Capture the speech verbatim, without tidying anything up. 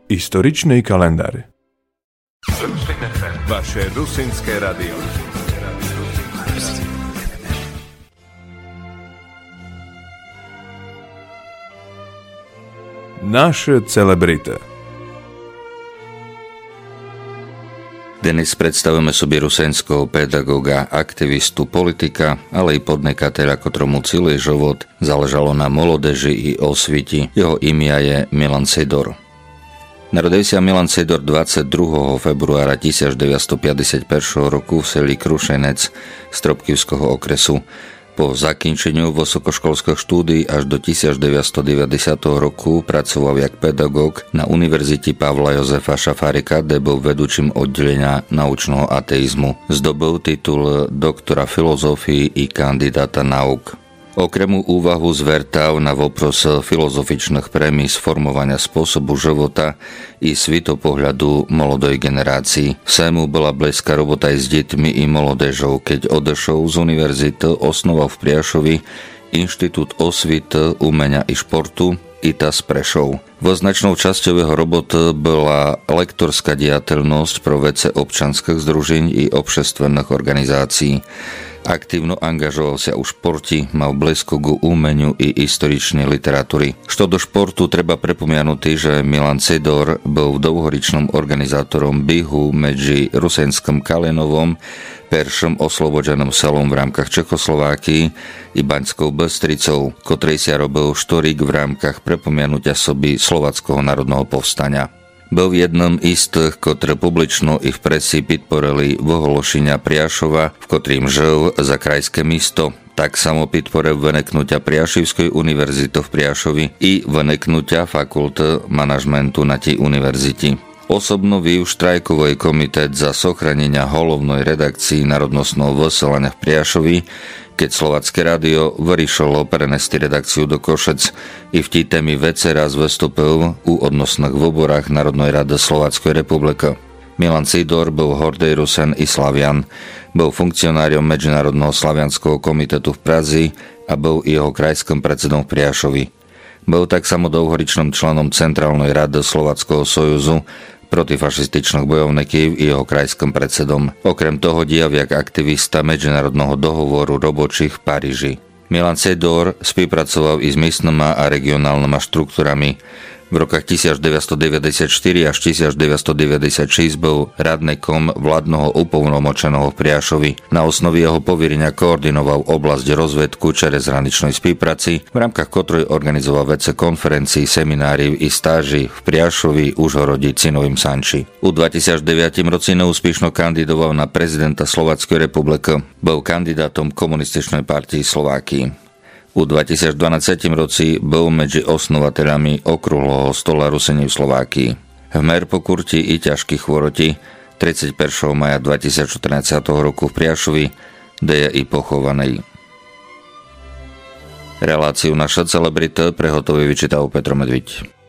Историчный календарь. Vaše rusínske radio. Naše celebrity. Dnes predstavujeme sobie rusénskeho pedagóga, aktivistu, politika, ale i podnikateľa, ktorému celý život záležalo na molodeži i osviti. Jeho imia je Milan Sidor. Narodil sa Milan Sidor dvadsiateho druhého februára tisícdeväťstopäťdesiatjeden roku v seli Krušenec Stropkivského okresu. Po zakінчeniu vysokoškolských štúdií až do tisícdeväťstodeväťdesiat roku pracoval jak pedagóg na Univerzite Pavla Jozefa Šafárika, kde bol vedúčim oddelenia naučného ateizmu. Zdobil titul doktora filozofii i kandidáta nauk. Okrem úvahu zvertav na vopros filozofičných premis formovania spôsobu života i svitopohľadu molodoj generácii. Vsemu bola blízka robota aj s deťmi i molodežou. Keď odešol z univerzity, osnoval v Priašovi Inštitút osvity, umenia i športu I T A S Prešov. Voznačnou časťou jeho roboty bola lektorská diateľnosť pro vece občanských združení i obšestvenných organizácií. Aktívno angažoval sa u športi, mal blízko k umeniu i historičnej literatúry. Što do športu treba prepomianuti, že Milan Sidor bol dlhoričným organizátorom bihu medzi Rusénskim Kalinovom, peršom oslobodenom selom v rámkach Čechoslovákii i Baňskou Bystricou, ktorý sa robil štorík v rámkach prepomianutia soby Slováckého národného povstania. Byl jednom z tých, ktoré publično i v presi podporili vyhlášenia Priašova, v ktorým žil za krajské místo. Tak samo podporil vyneknutia Priašivskej univerzity v Priašovi i vyneknutia fakulty manažmentu na tej univerzite. Osobno viu štrajkový komitet za sochránenia hlavnej redakcii národnostného vysielania v Priašovi, keď Slovácké rádio vyriešilo prenesti redakciu do Košec. I v tí témy vece raz vystúpil u odnosných výborách Národnej rady Slováckej republiky. Milan Sidor bol hordý Rusen i Slavian, bol funkcionáriom Medzinárodného slavianského komitetu v Prazi a bol jeho krajským predsedom v Priašovi. Bol tak samo dlhoričným členom Centrálnej rady Slováckého sojuzu, protifašističných bojovníkov i jeho krajským predsedom. Okrem toho diav jak aktivista Medzinárodného dohovoru robočích v Paríži. Milan Sidor spolupracoval i s miestnymi a regionálnymi štruktúrami. V rokoch tisícdeväťstodeväťdesiatštyri až tisícdeväťstodeväťdesiatšesť bol radníkom vládneho upoľnomočeného v Priašovi. Na osnovi jeho poverenia koordinoval oblasť rozvedku čez hraničnej spolupráci, v rámkach ktorej organizoval vece konferencií, seminárií i stáži v Priašovi, Užhorodi, Cinovým Sanči. U dvetisícdeväť roci neúspešno kandidoval na prezidenta Slováckej republiky. Bol kandidátom komunističnej partii Slovákii. U dvetisícdvanásť roci bol medzi osnovateľami okrúhleho stola Rusení v Slovákii. Hmer po kurti i ťažkých chvoroti tridsiateho prvého maja dvetisícštrnásť roku v Priašovi, kde je i pochovaný. Reláciu Naša celebrita prehotový vyčítal Petro Medviť.